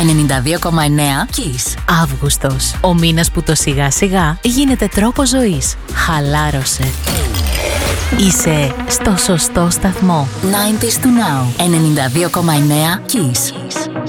92,9 Kiss. Αύγουστος. Ο μήνας που το σιγά σιγά γίνεται τρόπος ζωής. Χαλάρωσε. Είσαι στο σωστό σταθμό. 90s to now. 92,9 Kiss.